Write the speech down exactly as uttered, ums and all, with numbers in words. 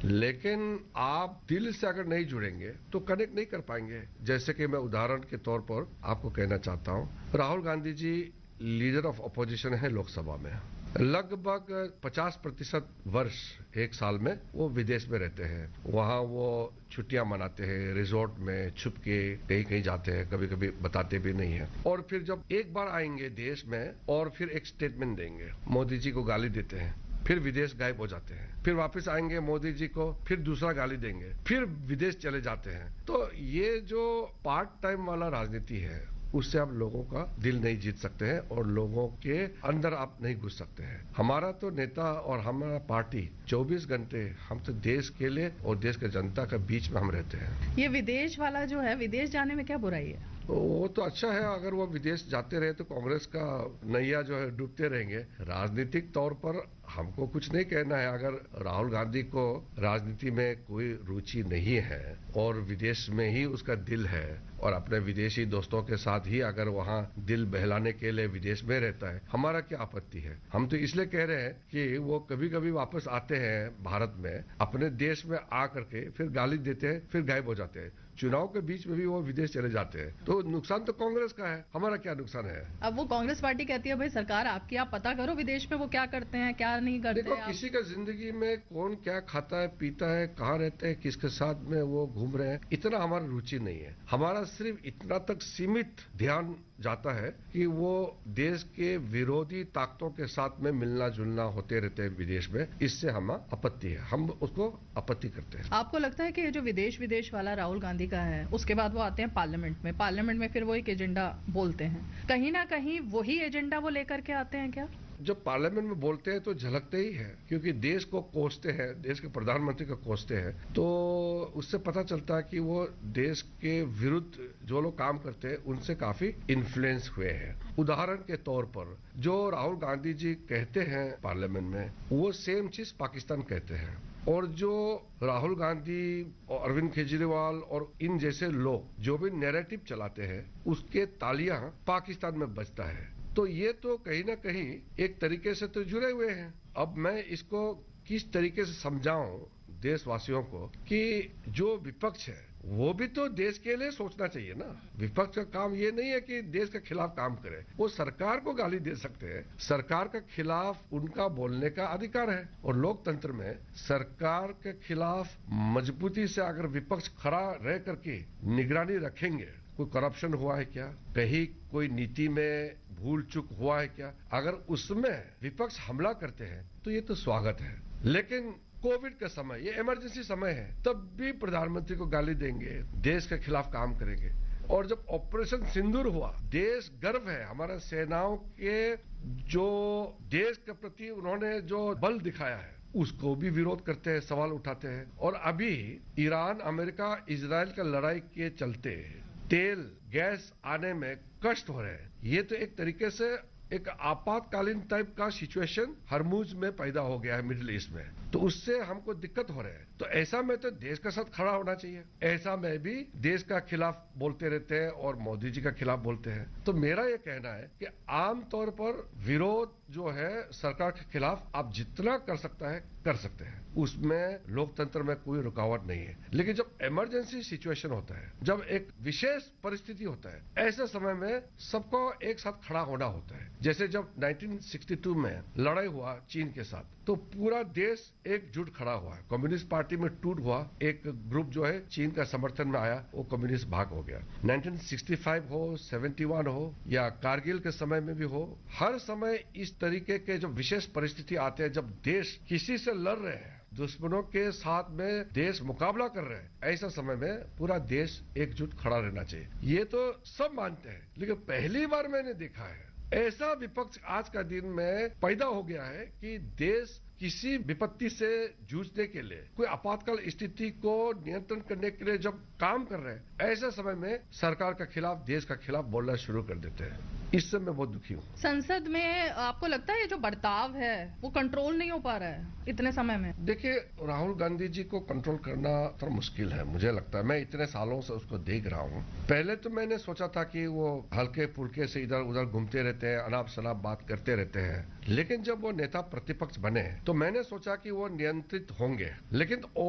लेकिन आप दिल से अगर नहीं जुड़ेंगे तो कनेक्ट नहीं कर पाएंगे। जैसे कि मैं उदाहरण के तौर पर आपको कहना चाहता हूं, Rahul Gandhi ji leader of opposition है लोकसभा में। लगभग पचास प्रतिशत वर्ष एक साल में वो विदेश में रहते हैं। वहां वो छुट्टियां मनाते हैं, रिजॉर्ट में छुप के कहीं कहीं जाते हैं, कभी कभी बताते भी नहीं है। और फिर जब एक बार आएंगे देश में और फिर एक स्टेटमेंट देंगे, मोदी जी को गाली देते हैं, फिर विदेश गायब हो जाते हैं, फिर वापस आएंगे मोदी जी को, फिर दूसरा गाली देंगे, फिर विदेश चले जाते हैं। तो ये जो पार्ट टाइम वाला राजनीति है, उससे आप लोगों का दिल नहीं जीत सकते हैं और लोगों के अंदर आप नहीं घुस सकते हैं। हमारा तो नेता और हमारा पार्टी चौबीस घंटे हम तो देश के लिए और देश के जनता के बीच में हम रहते हैं। ये विदेश वाला जो है, विदेश जाने में क्या बुराई है? वो तो अच्छा है, अगर वो विदेश जाते रहे तो कांग्रेस का नैया जो है डूबते रहेंगे। राजनीतिक तौर पर हमको कुछ नहीं कहना है। अगर राहुल गांधी को राजनीति में कोई रुचि नहीं है और विदेश में ही उसका दिल है और अपने विदेशी दोस्तों के साथ ही अगर वहां दिल बहलाने के लिए विदेश में रहता है, हमारा क्या आपत्ति है। हम तो इसलिए कह रहे हैं कि वो कभी कभी वापस आते हैं भारत में, अपने देश में आ करके फिर गाली देते हैं, फिर गायब हो जाते हैं। चुनाव के बीच में भी वो विदेश चले जाते हैं। तो नुकसान तो कांग्रेस का है, हमारा क्या नुकसान है। अब वो कांग्रेस पार्टी कहती है भाई सरकार आपकी, आप पता करो विदेश में वो क्या करते हैं क्या नहीं करते। देखो, किसी का जिंदगी में कौन क्या खाता है, पीता है, कहाँ रहते हैं, किसके साथ में वो घूम रहे हैं, इतना हमारा रुचि नहीं है। हमारा सिर्फ इतना तक सीमित ध्यान जाता है कि वो देश के विरोधी ताकतों के साथ में मिलना जुलना होते रहते हैं विदेश में। इससे हमें आपत्ति है, हम उसको आपत्ति करते हैं। आपको लगता है कि ये जो विदेश विदेश वाला राहुल गांधी का है, उसके बाद वो आते हैं पार्लियामेंट में, पार्लियामेंट में फिर वो एक एजेंडा बोलते हैं, कहीं ना कहीं वही एजेंडा वो लेकर के आते हैं क्या? जब पार्लियामेंट में बोलते हैं तो झलकते ही है, क्योंकि देश को कोसते हैं, देश के प्रधानमंत्री को कोसते हैं, तो उससे पता चलता है कि वो देश के विरुद्ध जो लोग काम करते हैं उनसे काफी इन्फ्लुएंस हुए हैं। उदाहरण के तौर पर जो राहुल गांधी जी कहते हैं पार्लियामेंट में, वो सेम चीज पाकिस्तान कहते हैं। और जो राहुल गांधी और अरविंद केजरीवाल और इन जैसे लोग जो भी नैरेटिव चलाते हैं, उसके तालियां पाकिस्तान में बजता है। तो ये तो कहीं ना कहीं एक तरीके से तो जुड़े हुए हैं। अब मैं इसको किस तरीके से समझाऊं देशवासियों को कि जो विपक्ष है वो भी तो देश के लिए सोचना चाहिए ना। विपक्ष का काम ये नहीं है कि देश के खिलाफ काम करे, वो सरकार को गाली दे सकते हैं, सरकार के खिलाफ उनका बोलने का अधिकार है। और लोकतंत्र में सरकार के खिलाफ मजबूती से अगर विपक्ष खड़ा रह करके निगरानी रखेंगे, कोई करप्शन हुआ है क्या, कहीं कोई नीति में भूल चूक हुआ है क्या, अगर उसमें विपक्ष हमला करते हैं तो ये तो स्वागत है। लेकिन कोविड का समय, ये इमरजेंसी समय है, तब भी प्रधानमंत्री को गाली देंगे, देश के खिलाफ काम करेंगे। और जब ऑपरेशन सिंदूर हुआ, देश गर्व है, हमारा सेनाओं के जो देश के प्रति उन्होंने जो बल दिखाया है उसको भी विरोध करते हैं, सवाल उठाते हैं। और अभी ईरान, अमेरिका, इजराइल का लड़ाई के चलते तेल गैस आने में कष्ट हो रहे हैं। ये तो एक तरीके से एक आपातकालीन टाइप का सिचुएशन हरमुज में पैदा हो गया है मिडिल ईस्ट में, तो उससे हमको दिक्कत हो रहा है। तो ऐसा में तो देश के साथ खड़ा होना चाहिए। ऐसा में भी देश का खिलाफ बोलते रहते हैं और मोदी जी का खिलाफ बोलते हैं। तो मेरा ये कहना है कि आमतौर पर विरोध जो है सरकार के खिलाफ आप जितना कर सकता है कर सकते हैं, उसमें लोकतंत्र में कोई रुकावट नहीं है। लेकिन जब इमरजेंसी सिचुएशन होता है, जब एक विशेष परिस्थिति होता है, ऐसे समय में सबको एक साथ खड़ा होना होता है। जैसे जब नाइनटीन सिक्सटी टू में लड़ाई हुआ चीन के साथ, तो पूरा देश एकजुट खड़ा हुआ है। कम्युनिस्ट पार्टी में टूट हुआ, एक ग्रुप जो है चीन का समर्थन में आया, वो कम्युनिस्ट भाग हो गया। नाइनटीन सिक्सटी फाइव हो, सेवेंटी वन हो या कारगिल के समय में भी हो, हर समय इस तरीके के जो विशेष परिस्थिति आते हैं, जब देश किसी से लड़ रहे हैं, दुश्मनों के साथ में देश मुकाबला कर रहे हैं, ऐसा समय में पूरा देश एकजुट खड़ा रहना चाहिए। ये तो सब मानते हैं, लेकिन पहली बार मैंने देखा है ऐसा विपक्ष आज का दिन में पैदा हो गया है कि देश किसी विपत्ति से जूझने के लिए, कोई आपातकाल स्थिति को नियंत्रण करने के लिए जब काम कर रहे हैं, ऐसे समय में सरकार के खिलाफ, देश का खिलाफ बोलना शुरू कर देते हैं। इससे मैं बहुत दुखी हूँ। संसद में आपको लगता है जो बर्ताव है वो कंट्रोल नहीं हो पा रहा है इतने समय में? देखिए, राहुल गांधी जी को कंट्रोल करना थोड़ा मुश्किल है, मुझे लगता है। मैं इतने सालों से उसको देख रहा हूँ। पहले तो मैंने सोचा था कि वो हल्के फुल्के से इधर उधर घूमते रहते हैं, अनाप शनाप बात करते रहते हैं, लेकिन जब वो नेता प्रतिपक्ष बने तो मैंने सोचा कि वो नियंत्रित होंगे। लेकिन